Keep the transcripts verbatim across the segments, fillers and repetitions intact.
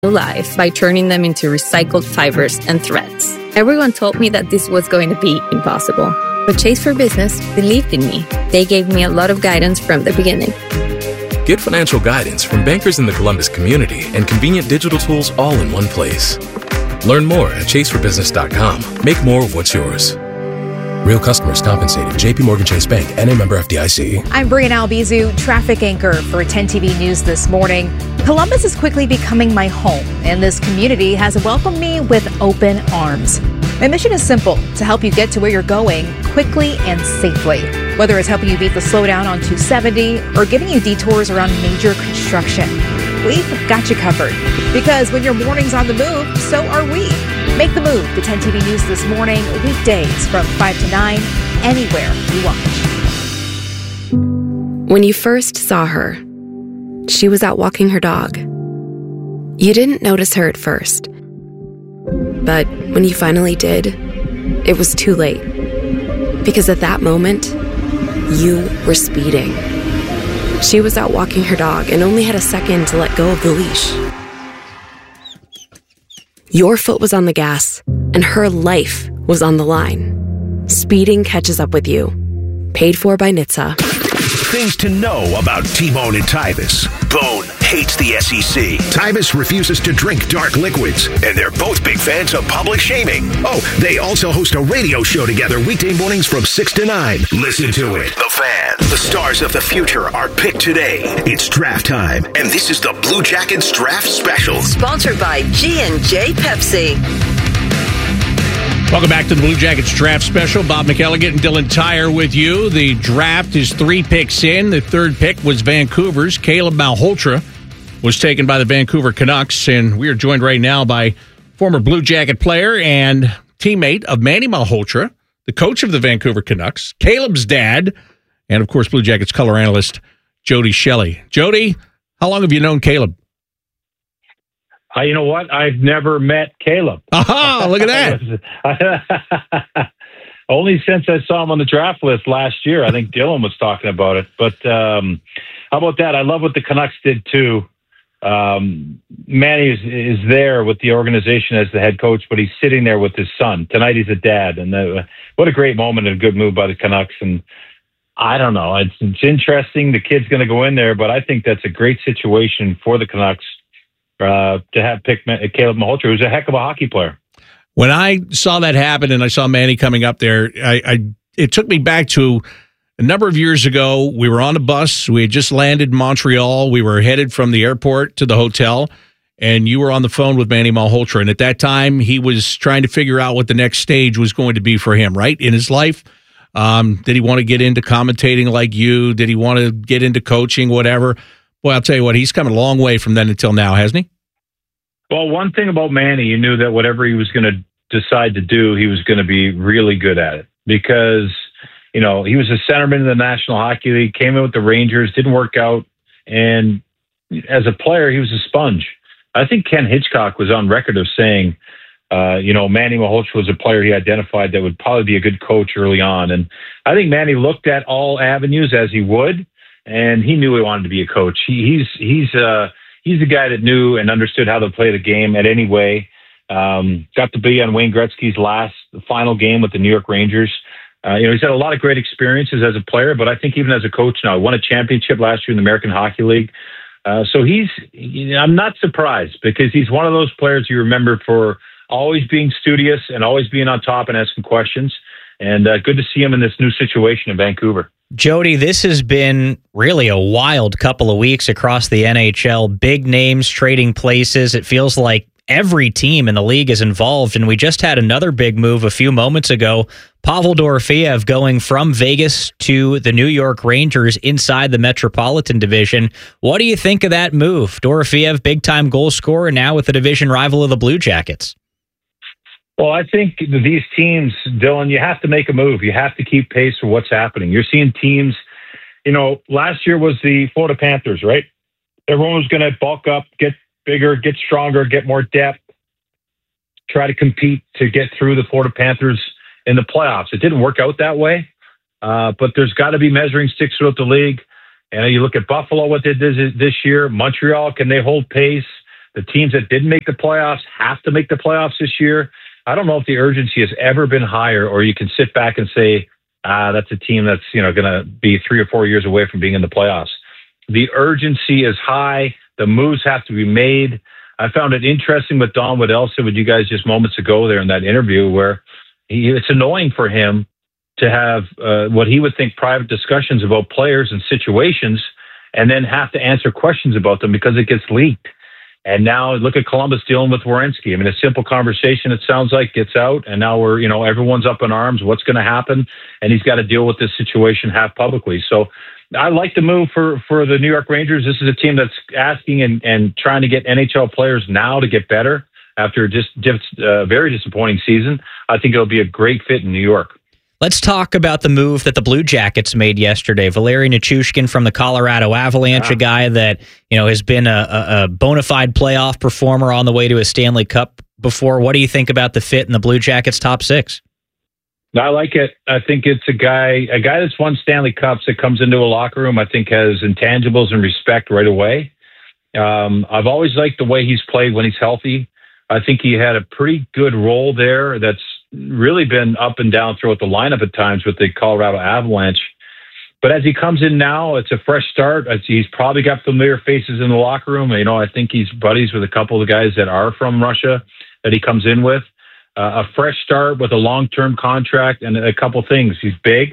life by turning them into recycled fibers and threads. Everyone told me that this was going to be impossible, but Chase for Business believed in me. They gave me a lot of guidance from the beginning. Get financial guidance from bankers in the Columbus community and convenient digital tools all in one place. Learn more at chase for business dot com. Make more of what's yours. Real customers compensated. J P Morgan Chase Bank, N A member F D I C. I'm Brianna Albizu, traffic anchor for ten T V News this morning. Columbus is quickly becoming my home, and this community has welcomed me with open arms. My mission is simple, to help you get to where you're going quickly and safely. Whether it's helping you beat the slowdown on two seventy or giving you detours around major construction, we've got you covered. Because when your morning's on the move, so are we. Make the move to ten T V News this morning, weekdays from five to nine, anywhere you watch. When you first saw her, she was out walking her dog. You didn't notice her at first. But when you finally did, it was too late. Because at that moment, you were speeding. She was out walking her dog and only had a second to let go of the leash. Your foot was on the gas, and her life was on the line. Speeding catches up with you. Paid for by N H T S A. Things to know about T-Bone and Tyvis. Bone hates the S E C. Tyvis refuses to drink dark liquids. And they're both big fans of public shaming. Oh, they also host a radio show together weekday mornings from six to nine. Listen to it. The Fan. The stars of the future are picked today. It's draft time. And this is the Blue Jackets Draft Special. Sponsored by G and J Pepsi. Welcome back to the Blue Jackets Draft Special. Bob McElligott and Dylan Tyre with you. The draft is three picks in. The third pick was Vancouver's. Caleb Malhotra was taken by the Vancouver Canucks, and we are joined right now by former Blue Jacket player and teammate of Manny Malhotra, the coach of the Vancouver Canucks, Caleb's dad, and, of course, Blue Jackets color analyst Jody Shelley. Jody, how long have you known Caleb? Uh, you know what? I've never met Caleb. Aha, look at that. Only since I saw him on the draft list last year. I think Dylan was talking about it. But um, how about that? I love what the Canucks did, too. Um, Manny is, is there with the organization as the head coach, but he's sitting there with his son. Tonight he's a dad. And uh, what a great moment and a good move by the Canucks. And I don't know. It's, it's interesting. The kid's going to go in there, but I think that's a great situation for the Canucks. Uh, to have picked Caleb Malhotra, who's a heck of a hockey player. When I saw that happen and I saw Manny coming up there, I, I it took me back to a number of years ago. We were on a bus. We had just landed in Montreal. We were headed from the airport to the hotel, and you were on the phone with Manny Malhotra. And at that time, he was trying to figure out what the next stage was going to be for him, right, in his life. Um, did he want to get into commentating like you? Did he want to get into coaching, whatever? Well, I'll tell you what, he's come a long way from then until now, hasn't he? Well, one thing about Manny, you knew that whatever he was going to decide to do, he was going to be really good at it because, you know, he was a centerman in the National Hockey League, came in with the Rangers, didn't work out. And as a player, he was a sponge. I think Ken Hitchcock was on record of saying, uh, you know, Manny Malhotra was a player he identified that would probably be a good coach early on. And I think Manny looked at all avenues as he would. And he knew he wanted to be a coach. He, he's he's uh, he's the guy that knew and understood how to play the game at any way. Um, got to be on Wayne Gretzky's last, the final game with the New York Rangers. Uh, you know, he's had a lot of great experiences as a player, but I think even as a coach now, he won a championship last year in the American Hockey League. Uh, so he's, you know, I'm not surprised because he's one of those players you remember for always being studious and always being on top and asking questions. And uh, good to see him in this new situation in Vancouver. Jody, this has been really a wild couple of weeks across the N H L. Big names trading places. It feels like every team in the league is involved, and we just had another big move a few moments ago. Pavel Dorofeyev going from Vegas to the New York Rangers inside the Metropolitan Division. What do you think of that move? Dorofeyev, big-time goal scorer, now with the division rival of the Blue Jackets. Well, I think these teams, Dylan, you have to make a move. You have to keep pace with what's happening. You're seeing teams, you know, last year was the Florida Panthers, right? Everyone was going to bulk up, get bigger, get stronger, get more depth, try to compete to get through the Florida Panthers in the playoffs. It didn't work out that way, uh, but there's got to be measuring sticks throughout the league. And you look at Buffalo, what they did this year. Montreal, can they hold pace? The teams that didn't make the playoffs have to make the playoffs this year. I don't know if the urgency has ever been higher, or you can sit back and say, ah, that's a team that's, you know, going to be three or four years away from being in the playoffs. The urgency is high. The moves have to be made. I found it interesting what Don Waddell said with you guys just moments ago there in that interview, where he, it's annoying for him to have uh, what he would think private discussions about players and situations, and then have to answer questions about them because it gets leaked. And now look at Columbus dealing with Werenski. I mean, a simple conversation, it sounds like, gets out, and now we're, you know, everyone's up in arms. What's going to happen? And he's got to deal with this situation half publicly. So I like the move for, for the New York Rangers. This is a team that's asking and, and trying to get N H L players now to get better after just a uh, very disappointing season. I think it'll be a great fit in New York. Let's talk about the move that the Blue Jackets made yesterday. Valeri Nichushkin from the Colorado Avalanche, yeah. a guy that, you know, has been a, a, a bona fide playoff performer on the way to a Stanley Cup before. What do you think about the fit in the Blue Jackets' top six? I like it. I think it's a guy, a guy that's won Stanley Cups that comes into a locker room, I think has intangibles and respect right away. Um, I've always liked the way he's played when he's healthy. I think he had a pretty good role there that's really been up and down throughout the lineup at times with the Colorado Avalanche. But as he comes in now, it's a fresh start. He's probably got familiar faces in the locker room. You know, I think he's buddies with a couple of the guys that are from Russia that he comes in with. Uh, a fresh start with a long-term contract and a couple things. He's big.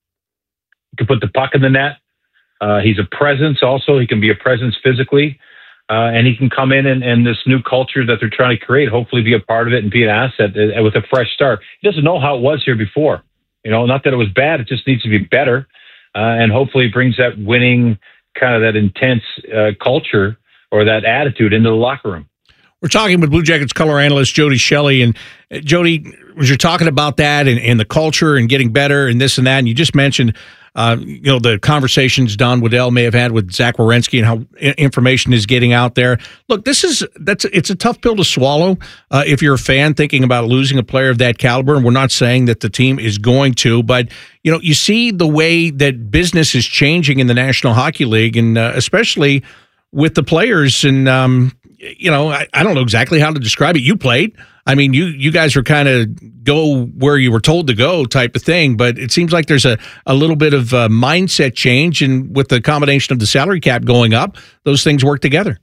He can put the puck in the net. Uh, he's a presence also. He can be a presence physically. Uh, and he can come in and, and this new culture that they're trying to create, hopefully be a part of it and be an asset uh, with a fresh start. He doesn't know how it was here before. You know, not that it was bad. It just needs to be better. Uh, and hopefully brings that winning, kind of that intense uh, culture or that attitude into the locker room. We're talking with Blue Jackets color analyst Jody Shelley. And uh, Jody, as you're talking about that and, and the culture and getting better and this and that, and you just mentioned, uh, you know, the conversations Don Waddell may have had with Zach Werenski and how I- information is getting out there. Look, this is that's it's a tough pill to swallow uh, if you're a fan thinking about losing a player of that caliber. And we're not saying that the team is going to, but you know, you see the way that business is changing in the National Hockey League, and uh, especially with the players and. Um, You know, I, I don't know exactly how to describe it. You played. I mean, you you guys were kind of go where you were told to go type of thing, but it seems like there's a, a little bit of a mindset change, and with the combination of the salary cap going up, those things work together.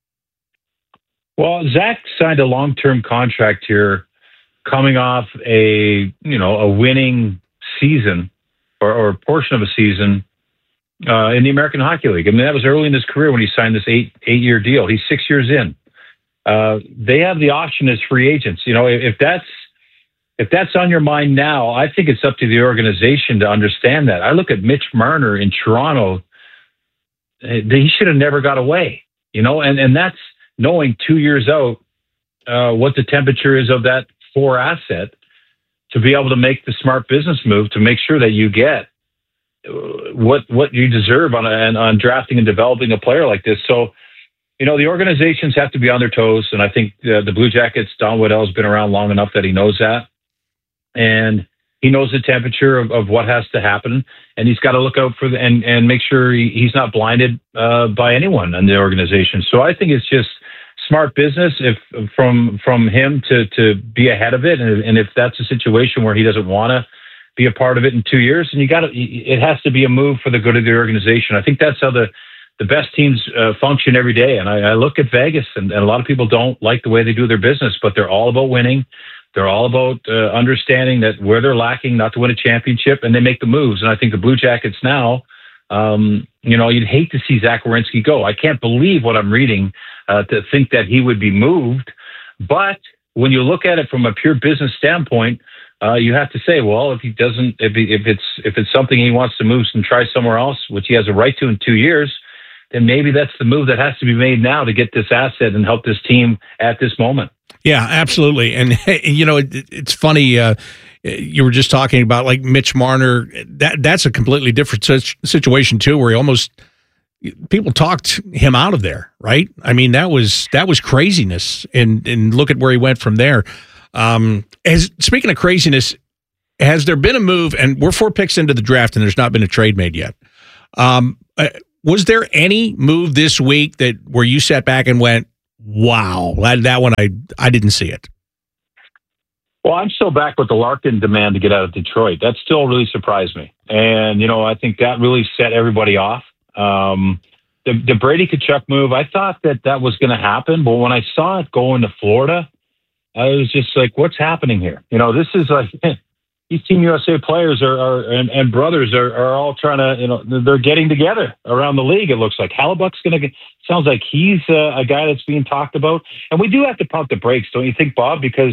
Well, Zach signed a long-term contract here coming off a, you know, a winning season or, or a portion of a season Uh, in the American Hockey League. I mean, that was early in his career when he signed this eight eight year deal. He's six years in. Uh, they have the option as free agents. You know, if, if that's if that's on your mind now, I think it's up to the organization to understand that. I look at Mitch Marner in Toronto. He should have never got away. You know, and and that's knowing two years out uh, what the temperature is of that four asset to be able to make the smart business move to make sure that you get what what you deserve on a, on drafting and developing a player like this. So, you know, the organizations have to be on their toes, and I think uh, the Blue Jackets, Don Waddell has been around long enough that he knows that, and he knows the temperature of, of what has to happen, and he's got to look out for the, and and make sure he, he's not blinded uh, by anyone in the organization. So I think it's just smart business if from from him to to be ahead of it, and, and if that's a situation where he doesn't want to be a part of it in two years, and you got to, it has to be a move for the good of the organization. I think that's how the, the best teams uh, function every day. And I, I look at Vegas, and, and a lot of people don't like the way they do their business, but they're all about winning. They're all about uh, understanding that where they're lacking not to win a championship, and they make the moves. And I think the Blue Jackets now, um, you know, you'd hate to see Zach Werenski go. I can't believe what I'm reading uh, to think that he would be moved. But when you look at it from a pure business standpoint, Uh, you have to say, well, if he doesn't, if, he, if it's if it's something he wants to move and try somewhere else, which he has a right to in two years, then maybe that's the move that has to be made now to get this asset and help this team at this moment. Yeah, absolutely. And you know, it, it's funny. Uh, you were just talking about like Mitch Marner. That that's a completely different situation too, where he almost people talked him out of there, right? I mean, that was that was craziness. And and look at where he went from there. Um, as speaking of craziness, has there been a move, and we're four picks into the draft and there's not been a trade made yet. Um, uh, was there any move this week that where you sat back and went, Wow, that, that one I I didn't see it. Well, I'm still back with the Larkin demand to get out of Detroit. That still really surprised me. And, you know, I think that really set everybody off. Um, the, the Brady Tkachuk move, I thought that that was going to happen. But when I saw it go into Florida, I was just like, what's happening here? You know, this is like these Team U S A players are, are and, and brothers are, are all trying to, you know, they're getting together around the league. It looks like Hellebuck's going to get, sounds like he's a, a guy that's being talked about. And we do have to pump the brakes, don't you think, Bob? Because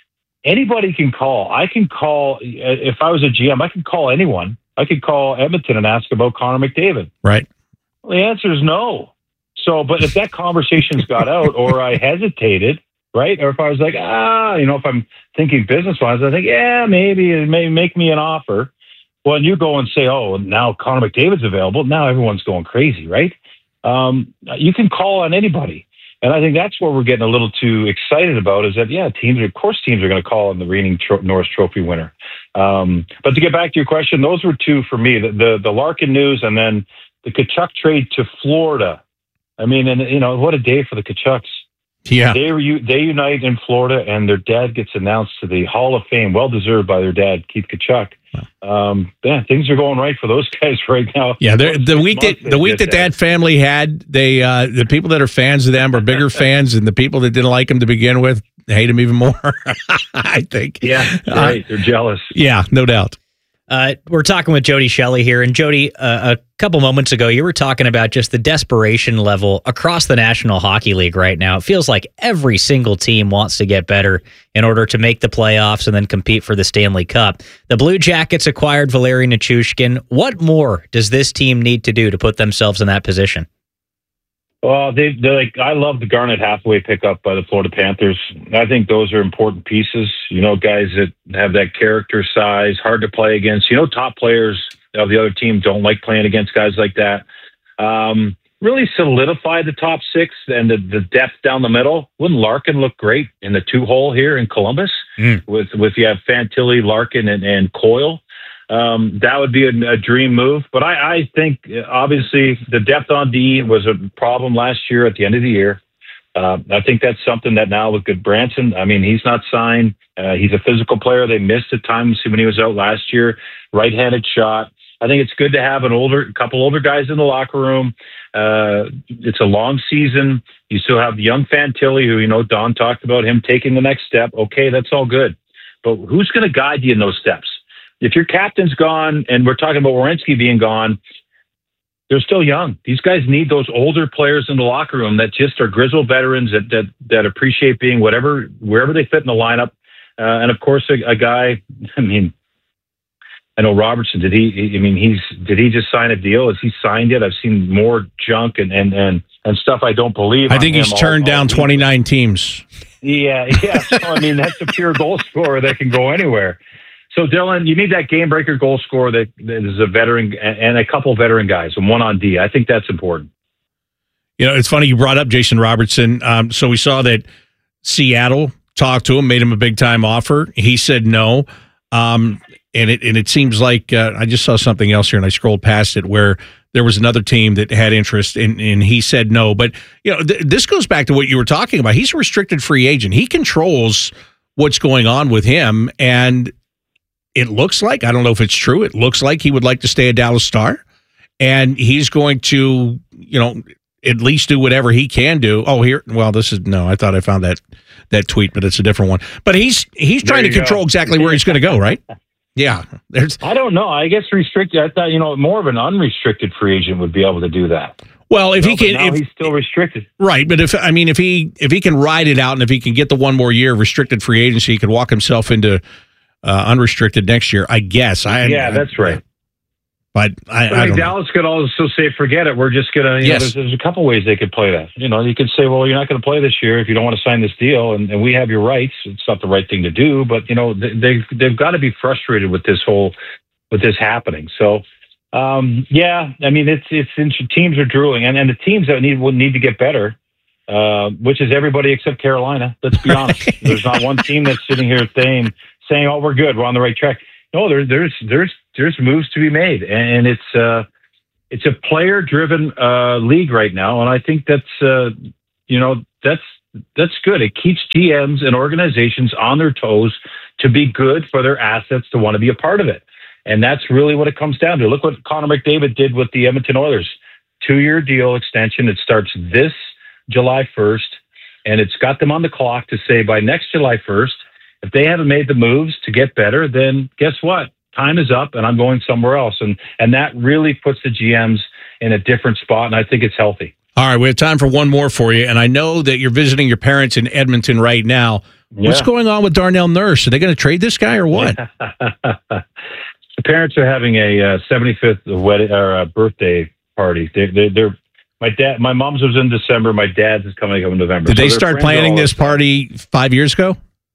anybody can call. I can call, if I was a G M, I could call anyone. I could call Edmonton and ask about Connor McDavid. Right. Well, the answer is no. So, but if that conversation's got out or I hesitated, right? Or if I was like, ah, you know, if I'm thinking business-wise, I think, yeah, maybe it may make me an offer. Well, and you go and say, oh, now Connor McDavid's available. Now everyone's going crazy, right? Um, you can call on anybody. And I think that's what we're getting a little too excited about is that, yeah, teams, of course, teams are going to call on the reigning tro- Norris Trophy winner. Um, but to get back to your question, those were two for me, the, the, the Larkin news and then the Tkachuk trade to Florida. I mean, and you know, what a day for the Tkachuks. Yeah. They, re- they unite in Florida and their dad gets announced to the Hall of Fame, well-deserved by their dad, Keith Tkachuk. Um, yeah, things are going right for those guys right now. Yeah, the week that the week that that family had, they uh, the people that are fans of them are bigger fans, and the people that didn't like them to begin with hate them even more. I think. Yeah, right. Uh, They're jealous. Yeah, no doubt. Uh, we're talking with Jody Shelley here. And Jody, uh, a couple moments ago, you were talking about just the desperation level across the National Hockey League right now. It feels like every single team wants to get better in order to make the playoffs and then compete for the Stanley Cup. The Blue Jackets acquired Valeri Nichushkin. What more does this team need to do to put themselves in that position? Well, they they like I love the Garnet Hathaway pickup by the Florida Panthers. I think those are important pieces. You know, guys that have that character size, hard to play against. You know, top players of the other team don't like playing against guys like that. Um, really solidify the top six and the, the depth down the middle. Wouldn't Larkin look great in the two hole here in Columbus mm. with with you have Fantilli, Larkin, and, and Coyle? Um, that would be a, a dream move. But I, I think, obviously, the depth on D was a problem last year at the end of the year. Uh, I think that's something that now with Goodbranson, I mean, he's not signed. Uh, he's a physical player. They missed at times when he was out last year. Right-handed shot. I think it's good to have an older, a couple older guys in the locker room. Uh, it's a long season. You still have the young Fantilli, who, you know, Don talked about him taking the next step. Okay, that's all good. But who's going to guide you in those steps? If your captain's gone, and we're talking about Werenski being gone, they're still young. These guys need those older players in the locker room that just are grizzled veterans that that, that appreciate being whatever, wherever they fit in the lineup. Uh, and of course, a, a guy. I mean, I know Robertson. Did he? I mean, he's did he just sign a deal? Has he signed it? I've seen more junk and and and, and stuff I don't believe. I think he's turned all, down all twenty-nine teams. Yeah, yeah. So, I mean, that's a pure goal scorer that can go anywhere. So, Dylan, you need that game breaker goal scorer that, that is a veteran and a couple veteran guys and one on D. I think that's important. You know, it's funny you brought up Jason Robertson. Um, so we saw that Seattle talked to him, made him a big time offer. He said no. Um, and it and it seems like uh, I just saw something else here and I scrolled past it where there was another team that had interest and, and he said no. But, you know, th- this goes back to what you were talking about. He's a restricted free agent. He controls what's going on with him. And it looks like, I don't know if it's true, it looks like he would like to stay a Dallas Star. And he's going to, you know, at least do whatever he can do. Oh, here, well, this is, no, I thought I found that that tweet, but it's a different one. But he's he's trying to control go. exactly where he's going to go, right? Yeah. There's. I don't know. I guess restricted, I thought, you know, more of an unrestricted free agent would be able to do that. Well, if no, he can, now if, he's still restricted, right? But if I mean, if he if he can ride it out, and if he can get the one more year of restricted free agency, he could walk himself into uh, unrestricted next year. I guess. I yeah, I, that's right. But I, but I don't Dallas know. could also say, "Forget it. We're just gonna." You yes. know, there's, there's a couple ways they could play that. You know, you could say, "Well, you're not going to play this year if you don't want to sign this deal, and, and we have your rights." It's not the right thing to do, but you know, they they've, they've got to be frustrated with this whole with this happening. So. Um, yeah, I mean, it's, it's, teams are drooling and, and the teams that need, would need to get better, uh, which is everybody except Carolina. Let's be honest. There's not one team that's sitting here saying, saying, oh, we're good. We're on the right track. No, there, there's, there's, there's moves to be made and it's, uh, it's a player driven, uh, league right now. And I think that's, uh, you know, that's that's good. It keeps G Ms and organizations on their toes to be good for their assets to want to be a part of it. And that's really what it comes down to. Look what Connor McDavid did with the Edmonton Oilers. Two-year deal extension. It starts this July first, and it's got them on the clock to say by next July first, if they haven't made the moves to get better, then guess what? Time is up, and I'm going somewhere else. And and that really puts the G Ms in a different spot, and I think it's healthy. All right, we have time for one more for you, and I know that you're visiting your parents in Edmonton right now. Yeah. What's going on with Darnell Nurse? Are they going to trade this guy or what? The parents are having a uh, seventy-fifth wedding or uh, birthday party. They, they, they're my dad. My mom's was in December. My dad's is coming up in November. Did so they start planning this party five years ago?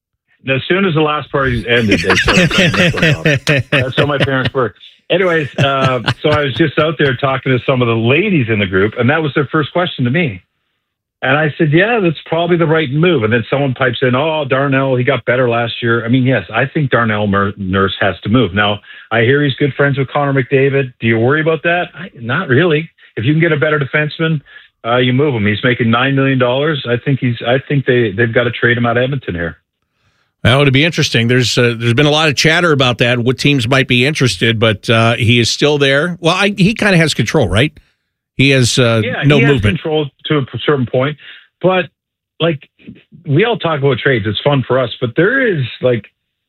As soon as the last party ended, they started planning this one off. That's how my parents were. Anyways, uh, so I was just out there talking to some of the ladies in the group, and that was their first question to me. And I said, yeah, that's probably the right move. And then someone pipes in, oh, Darnell, he got better last year. I mean, yes, I think Darnell Nurse has to move. Now, I hear he's good friends with Connor McDavid. Do you worry about that? I, not really. If you can get a better defenseman, uh, you move him. He's making nine million dollars. I think he's. I think they, they've got to trade him out of Edmonton here. Well, it'd be interesting. There's uh, there's been a lot of chatter about that, what teams might be interested, but uh, he is still there. Well, I, he kind of has control, right? He has uh, yeah, no he movement. Has control to a certain point, but like we all talk about trades, it's fun for us. But there is like,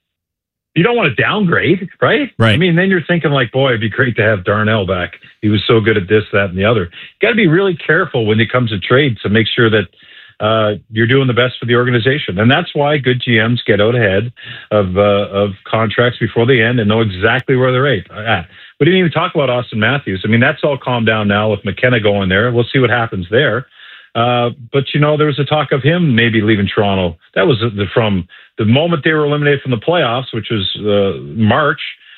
you don't want to downgrade, right? Right. I mean, then you're thinking like, boy, it'd be great to have Darnell back. He was so good at this, that, and the other. Got to be really careful when it comes to trades to make sure that uh, you're doing the best for the organization, and that's why good G Ms get out ahead of uh, of contracts before they end and know exactly where they're at. We didn't even talk about Austin Matthews. I mean, that's all calmed down now with McKenna going there. We'll see what happens there. Uh, but, you know, there was a talk of him maybe leaving Toronto. That was the, from the moment they were eliminated from the playoffs, which was uh, March,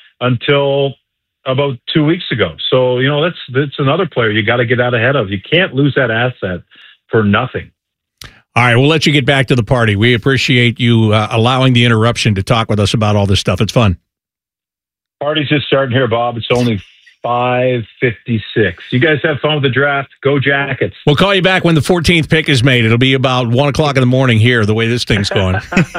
until about two weeks ago. So, you know, that's that's another player you got to get out ahead of. You can't lose that asset for nothing. All right, we'll let you get back to the party. We appreciate you uh, allowing the interruption to talk with us about all this stuff. It's fun. Party's just starting here, Bob. It's only five fifty-six. You guys have fun with the draft. Go Jackets. We'll call you back when the fourteenth pick is made. It'll be about one o'clock in the morning here, the way this thing's going.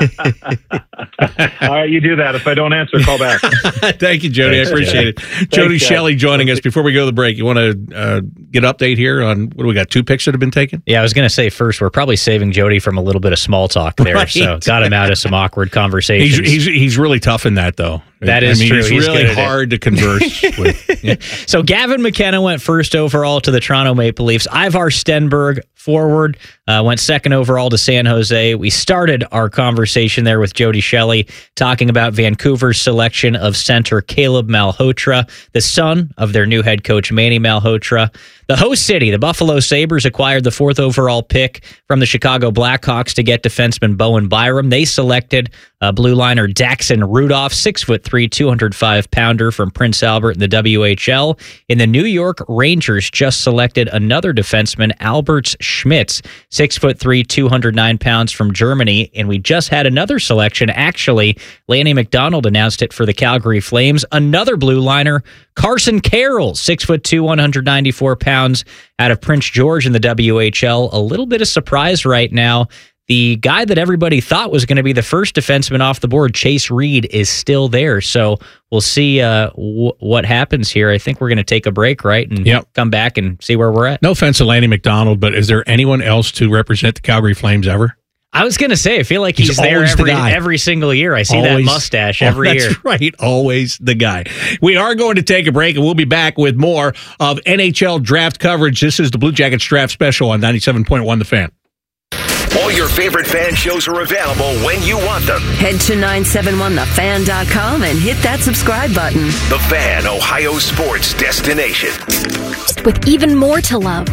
All right, you do that. If I don't answer, call back. Thank you, Jody. Thanks, I appreciate it. Thanks, Jody guys. Shelley joining us. Before we go to the break, you want to uh, get an update here on, what do we got, two picks that have been taken? Yeah, I was going to say first, we're probably saving Jody from a little bit of small talk there. Right. So got him out of some awkward conversations. He's, he's, he's really tough in that, though. That is I mean, true. It's He's really good at hard it. to converse with. Yeah. So Gavin McKenna went first overall to the Toronto Maple Leafs. Ivar Stenberg, forward, uh, went second overall to San Jose. We started our conversation there with Jody Shelley talking about Vancouver's selection of center Caleb Malhotra, the son of their new head coach Manny Malhotra. The host city, the Buffalo Sabres, acquired the fourth overall pick from the Chicago Blackhawks to get defenseman Bowen Byram. They selected uh, blue liner Daxon Rudolph, six foot three, two hundred five pounder from Prince Albert in the W H L. In the New York Rangers just selected another defenseman, Alberts Schmitz, six foot three, two hundred nine pounds from Germany. And we just had another selection. Actually, Lanny McDonald announced it for the Calgary Flames. Another blue liner, Carson Carroll, six foot two, one hundred ninety-four pounds out of Prince George in the W H L. A little bit of surprise right now. The guy that everybody thought was going to be the first defenseman off the board, Chase Reed, is still there. So we'll see uh, w- what happens here. I think we're going to take a break, right? And yep. come back and see where we're at. No offense to Lanny McDonald, but is there anyone else to represent the Calgary Flames ever? I was going to say, I feel like he's, he's there every, the every single year. I see always, that mustache every oh, year. That's right. Always the guy. We are going to take a break, and we'll be back with more of N H L draft coverage. This is the Blue Jackets Draft Special on ninety-seven point one The Fan. All your favorite fan shows are available when you want them. Head to nine seven one the fan dot com and hit that subscribe button. The Fan, Ohio sports destination. With even more to love.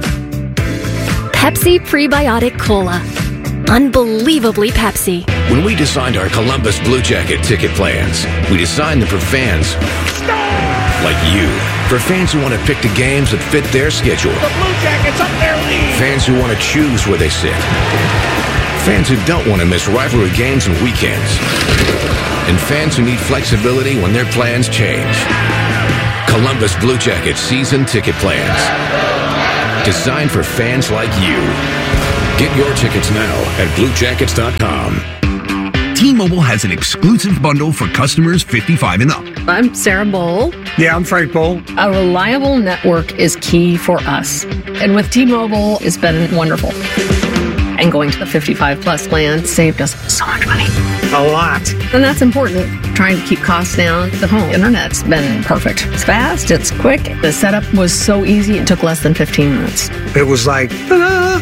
Pepsi Prebiotic Cola. Unbelievably Pepsi. When we designed our Columbus Blue Jacket ticket plans, we designed them for fans like you. For fans who want to pick the games that fit their schedule. The Blue Jackets up their lead. Fans who want to choose where they sit. Fans who don't want to miss rivalry games and weekends. And fans who need flexibility when their plans change. Columbus Blue Jacket season ticket plans. Designed for fans like you. Get your tickets now at blue jackets dot com. T-Mobile has an exclusive bundle for customers fifty-five and up. I'm Sarah Bowl. Yeah, I'm Frank Bowl. A reliable network is key for us. And with T-Mobile, it's been wonderful. And going to the fifty-five plus plan saved us so much money. A lot. And that's important. Trying to keep costs down. The home internet's been perfect. It's fast, it's quick. The setup was so easy, it took less than fifteen minutes. It was like, ta-da!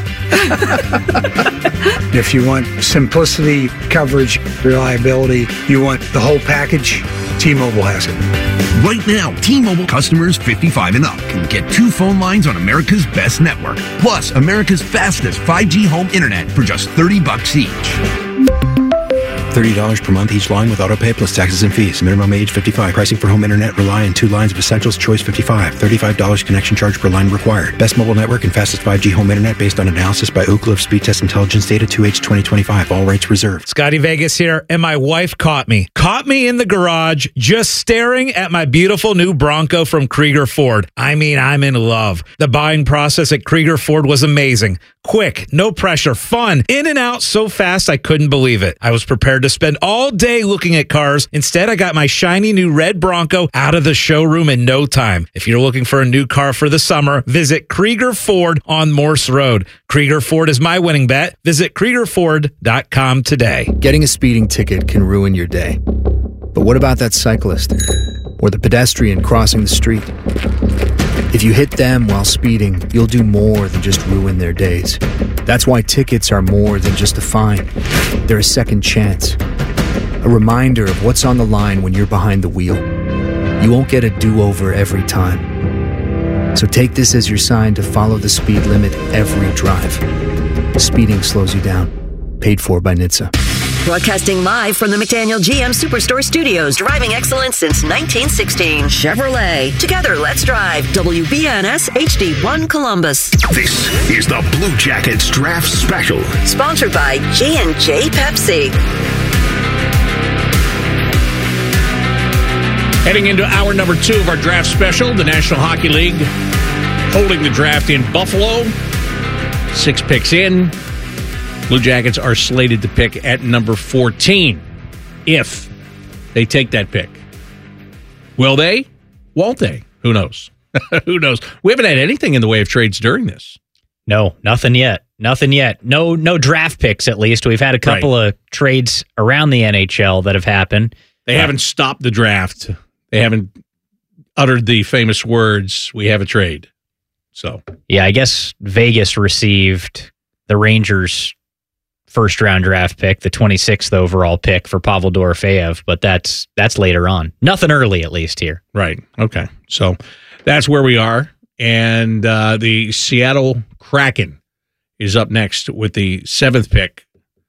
If you want simplicity, coverage, reliability, you want the whole package, T-Mobile has it. Right now, T-Mobile customers fifty-five and up can get two phone lines on America's best network, plus America's fastest five G home internet for just thirty bucks each. thirty dollars per month each line with autopay plus taxes and fees. Minimum age fifty-five. Pricing for home internet rely on two lines of Essentials Choice fifty-five. thirty-five dollars connection charge per line required. Best mobile network and fastest five G home internet based on analysis by Ookla of Speed Test Intelligence data two H twenty twenty-five. All rights reserved. Scotty Vegas here, and my wife caught me. Caught me in the garage just staring at my beautiful new Bronco from Krieger Ford. I mean, I'm in love. The buying process at Krieger Ford was amazing. Quick, no pressure, fun, in and out so fast I couldn't believe it. I was prepared to spend all day looking at cars. Instead, I got my shiny new red Bronco out of the showroom in no time. If you're looking for a new car for the summer, visit Krieger Ford on Morse Road. Krieger Ford is my winning bet. Visit Krieger Ford dot com today. Getting a speeding ticket can ruin your day. But what about that cyclist or the pedestrian crossing the street? If you hit them while speeding, you'll do more than just ruin their days. That's why tickets are more than just a fine. They're a second chance. A reminder of what's on the line when you're behind the wheel. You won't get a do-over every time. So take this as your sign to follow the speed limit every drive. Speeding slows you down. Paid for by N H T S A. Broadcasting live from the McDaniel G M Superstore Studios. Driving excellence since nineteen sixteen. Chevrolet. Together, let's drive. W B N S H D one Columbus. This is the Blue Jackets Draft Special. Sponsored by J and J Pepsi. Heading into hour number two of our draft special, the National Hockey League holding the draft in Buffalo. Six picks in. Blue Jackets are slated to pick at number fourteen if they take that pick. Will they? Won't they? Who knows? Who knows? We haven't had anything in the way of trades during this. No, nothing yet. Nothing yet. No no draft picks, at least. We've had a couple right. of trades around the N H L that have happened. They uh, haven't stopped the draft. They haven't uttered the famous words, we have a trade. So, yeah, I guess Vegas received the Rangers' first-round draft pick, the twenty-sixth overall pick for Pavel Dorofeyev, but that's that's later on. Nothing early, at least, here. Right. Okay. So that's where we are. And uh, the Seattle Kraken is up next with the seventh pick.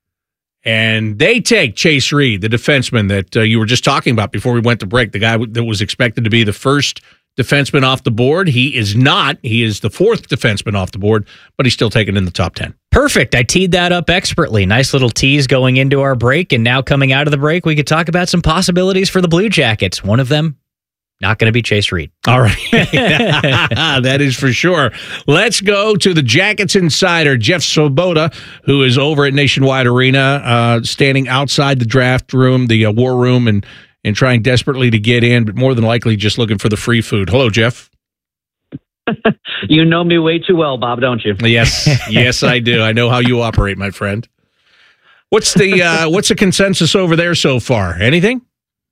And they take Chase Reed, the defenseman that uh, you were just talking about before we went to break, the guy that was expected to be the first defenseman off the board. He is not. He is the fourth defenseman off the board, but he's still taken in the top ten. Perfect. I teed that up expertly. Nice little tease going into our break, and now coming out of the break, we could talk about some possibilities for the Blue Jackets. One of them, not going to be Chase Reed. All right. That is for sure. Let's go to the Jackets insider, Jeff Svoboda, who is over at Nationwide Arena, uh, standing outside the draft room, the uh, war room, and and trying desperately to get in, but more than likely just looking for the free food. Hello, Jeff. You know me way too well, Bob, don't you? Yes, yes, I do. I know how you operate, my friend. What's the uh, what's the consensus over there so far? Anything?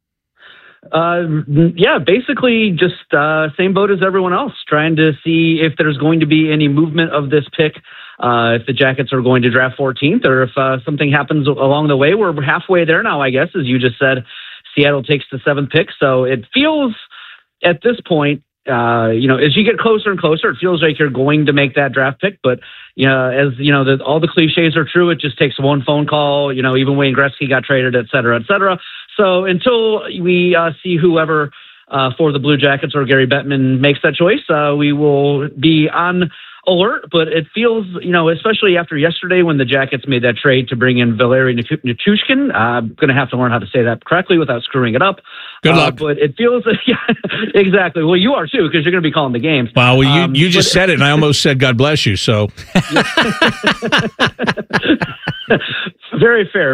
Uh, yeah, basically just uh, same boat as everyone else, trying to see if there's going to be any movement of this pick, uh, if the Jackets are going to draft fourteenth, or if uh, something happens along the way. We're halfway there now, I guess, as you just said. Seattle takes the seventh pick, so it feels at this point, uh, you know, as you get closer and closer, it feels like you're going to make that draft pick. But you know, as you know, the, all the cliches are true. It just takes one phone call. You know, even Wayne Gretzky got traded, et cetera, et cetera. So until we uh, see whoever uh, for the Blue Jackets or Gary Bettman makes that choice, uh, we will be on alert, but it feels, you know, especially after yesterday when the Jackets made that trade to bring in Valeri Nichushkin. Uh, I'm going to have to learn how to say that correctly without screwing it up. Good uh, luck. But it feels, yeah, exactly. Well, you are too, because you're going to be calling the games. Wow, well, you, Um, you just but- said it, and I almost said God bless you, so. Very fair.